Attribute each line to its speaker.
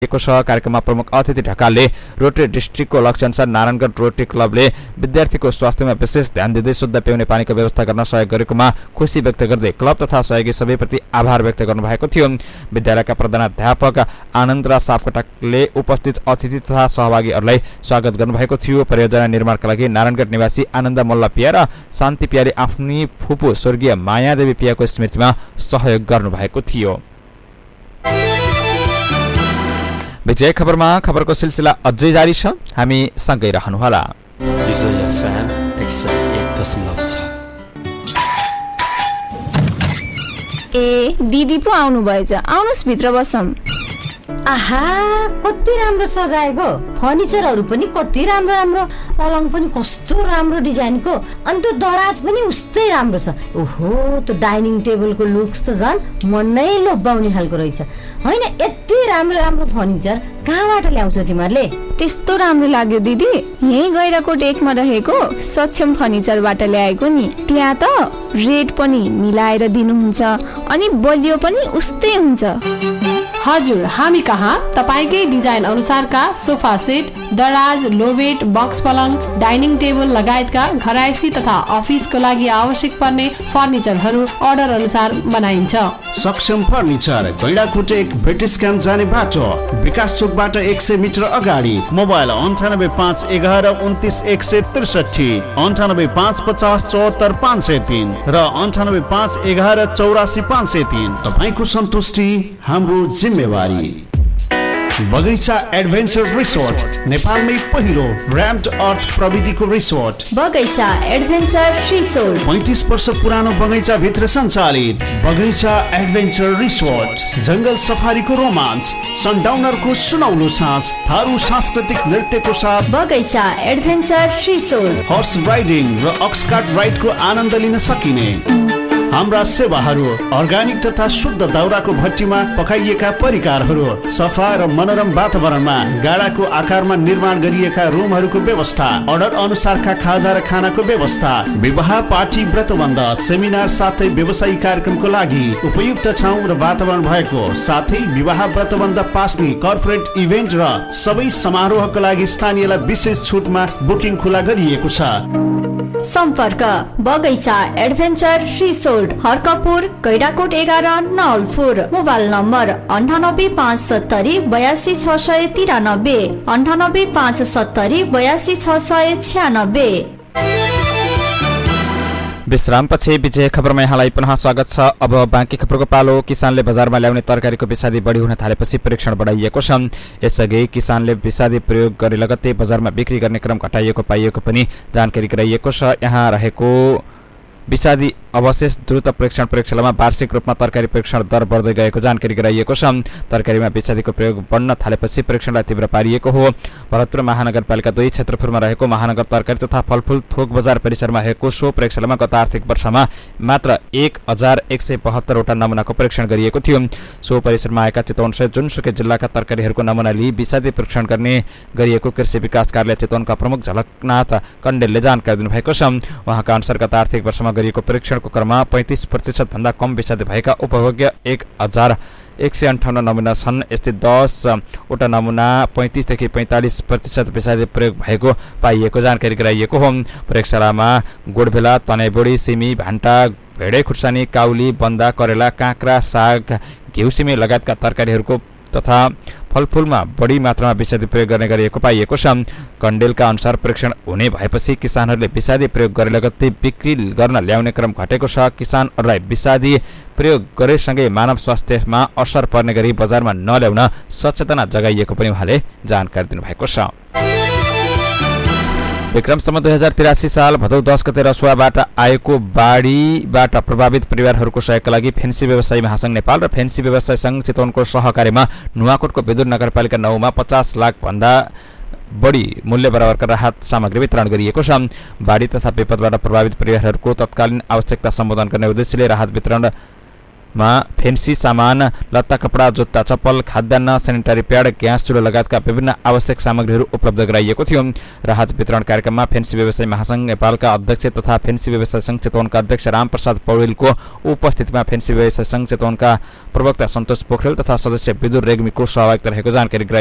Speaker 1: कार्यक्रममा प्रमुख अतिथि ढकालले रोटरी डिस्ट्रिक्टको लक्ष्यानुसार नारायणगढ रोटरी क्लबले विद्यार्थीको स्वास्थ्यमा विशेष ध्यान दिँदै शुद्ध पिउने पानीको व्यवस्था गर्न सहयोग गरेकोमा खुशी व्यक्त गर्दै क्लब तथा सहयोगी सबैप्रति आभार व्यक्त गर्नुभएको थियो। विद्यालयका प्रधानाध्यापक आनन्दराज सापकोटाले उपस्थित अतिथि तथा सहभागीहरूलाई स्वागत गर्नुभएको थियो। परियोजना निर्माणका लागि नारायणगढ निवासी आनन्द मल्ल पिया र शान्ति पियाले आफ्नी फुपू स्वर्गीय मायादेवी पियाको स्मृतिमा सहयोग गर्नुभएको थियो। विजय खबरमा खबरको सिलसिला अझै जारी छ, हामी सँगै रहनुहोला।
Speaker 2: विजय FM 101.6।
Speaker 3: ए दिदी पो आउनु भएछ, आउनुस् भित्र बसौँ।
Speaker 4: आहा कति राम्रो सजाएको, फर्निचरहरू पनि कति राम्रो राम्रो, पलङ पनि कस्तो राम्रो डिजाइनको, अनि त्यो दराज पनि उस्तै राम्रो छ। ओहो त्यो डाइनिङ टेबलको लुक्स त झन् मन नै लोभ्याउने खालको रहेछ। होइन यति राम्रो राम्रो फर्निचर कहाँबाट ल्याउँछौ तिमीहरूले?
Speaker 3: त्यस्तो राम्रो लाग्यो दिदी, यही गैराकोट 1 मा रहेको सक्षम फर्निचरबाट ल्याएको नि। त्यहाँ त रेट पनि मिलाएर दिनुहुन्छ अनि बलियो पनि उस्तै हुन्छ।
Speaker 5: हजुर, हामी कहाँ तपाईकै डिजाइन अनुसारका सोफा सेट, दराज, लोभेट, बक्स पलङ, डाइनिङ टेबल लगायतका घरायसी तथा अफिसको लागि आवश्यक पर्ने फर्निचरहरू अर्डर अनुसार बनाइन्छ।
Speaker 6: सक्षम फर्निचर गैंडाकोट 1 ब्रिटिश क्याम्प जाने बाटो, विकास चोकबाट 100 मिटर अगाडि। मोबाइल 9851 11 29 163, 98 550 74 503 र 98 11 84 503। तपाईको सन्तुष्टि हाम्रो जिम्मेवारी। बगैंचा एडभेन्चर रिसोर्ट नेपालमै पहिलो र्याम्ड अर्थ प्रविधिको रिसोर्ट
Speaker 4: बगैंचा एडभेन्चर रिसोर्ट।
Speaker 6: 35 वर्ष पुरानो बगैंचा भित्र सञ्चालित बगैंचा एडभेन्चर रिसोर्ट। जंगल सफारीको रोमान्स, सनडाउनरको सुनौलो साँझ, थारू सांस्कृतिक नृत्यको साथ
Speaker 4: बगैंचा एडभेन्चर रिसोर्ट।
Speaker 6: हर्स राइडिङ र अक्सकार्ट राइडको आनन्द लिन सकिने हाम्रा सेवाहरू, अर्ग्यानिक तथा शुद्ध दाउराको भट्टीमा पकाइएका परिकारहरू, सफा र मनोरम वातावरणमा गाडाको आकारमा निर्माण गरिएका रुमहरूको व्यवस्था, अर्डर अनुसारका खाजा र खानाको व्यवस्था, विवाह पार्टी व्रतबन्ध सेमिनार साथै व्यवसायिक कार्यक्रमको लागि उपयुक्त ठाउँ र वातावरण भएको, साथै विवाह व्रतबन्ध पास्ने कर्पोरेट इभेन्ट र सबै समारोहका लागि स्थानीयलाई विशेष छुटमा बुकिङ खुला गरिएको छ।
Speaker 4: सम्पर्क बगैंचा adventure resort, Harkapur, Gaindakot 11 Nawalpur. Mobile number 98 570 82 693, 98 570 82 696।
Speaker 1: विश्रामपछि विजय खबरमा यहाँलाई पुनः स्वागत छ। अब बाँकी खबरको पालो। किसानले बजारमा ल्याउने तरकारीको विषादी बढी हुन थालेपछि परीक्षण बढाइएको छ। यसअघि किसानले विषादी प्रयोग गरे लगत्तै बजारमा बिक्री गर्ने क्रम घटाइएको पाइएको पनि जानकारी गराइएको छ। यहाँ रहेको विषादी अवशेष द्रुत परीक्षण प्रयोगशालामा वार्षिक रूपमा तरकारी परीक्षण दर बढ्दै गएको जानकारी गराइएको छ। तरकारीमा विषादीको प्रयोग बढ्न थालेपछि परीक्षणलाई तीव्र पारिएको हो। भरतपुर महानगरपालिका 2 क्षेत्रपुरमा रहेको महानगर तरकारी तथा फलफुल थोक बजार परिसरमा रहेको सो प्रयोगशालामा गत आर्थिक वर्षमा मात्र 1172 वटा नमुनाको परीक्षण गरिएको थियो। सो परिसरमा आएका चितवनसहित जुनसुकै जिल्लाका तरकारीहरूको नमुना लिई विषादी परीक्षण गर्ने गरिएको कृषि विकास कार्यालय चितवनका प्रमुख झलकनाथ कण्डेलले जानकारी दिनुभएको छ। उहाँका अनुसार गत आर्थिक वर्षमा गरिएको परीक्षणको क्रममा 35% भन्दा कम विषादी भएका उपभोग्य 1158 नमुना छन्। यस्तै 10 वटा नमुना 35 देखि 45% विषादी प्रयोग भएको पाइएको जानकारी गराइएको हो। प्रयोगशालामा गोडभेला, तनैबोडी, सिमी, भान्टा, भेडे खुर्सानी, काउली, बन्दा, करेला, काँक्रा, साग, घिउसिमी लगायतका तरकारीहरूको तथा फलफुलमा बढी मात्रामा विषादी प्रयोग गर्ने गरिएको पाइएको छ। कण्डेलका अनुसार परीक्षण हुने भएपछि किसानहरूले विषादी प्रयोग गरे लगत्तै बिक्री गर्न ल्याउने क्रम घटेको छ। किसानहरूलाई विषादी प्रयोग गरेसँगै मानव स्वास्थ्यमा असर पर्ने गरी बजारमा नल्याउन सचेतना जगाइएको पनि उहाँले जानकारी दिनुभएको छ। विक्रमसम्म 2083 साल भदौ 10 गते रसुवाबाट आएको बाढीबाट प्रभावित परिवारहरूको सहयोगका लागि फेन्सी व्यवसायी महासंघ नेपाल र फेन्सी व्यवसाय संघ चितवनको सहकार्यमा नुवाकोटको विदुर नगरपालिका 9 मा 50 लाख भन्दा बढी मूल्य बराबरका राहत सामग्री वितरण गरिएको छ। बाढी तथा विपदबाट प्रभावित परिवारहरूको तत्कालीन आवश्यकता सम्बोधन गर्ने उद्देश्यले राहत वितरण फेन्सी सामान, लत्ता, कपडा, जुत्ता, चप्पल, खाद्यान्न, सेनिटरी प्याड, ग्यास चुलो लगायतका विभिन्न आवश्यक सामग्रीहरू उपलब्ध गराइएको थियो। राहत वितरण कार्यक्रममा फेन्सी व्यवसायी महासंघ नेपालका अध्यक्ष तथा फेन्सी व्यवसाय संघ चितवनका अध्यक्ष रामप्रसाद पौडेलको उपस्थितिमा फेन्सी व्यवसाय संघ चितवनका प्रवक्ता सन्तोष पोखरेल तथा सदस्य विदुर रेग्मीको सहभागिता रहेको जानकारी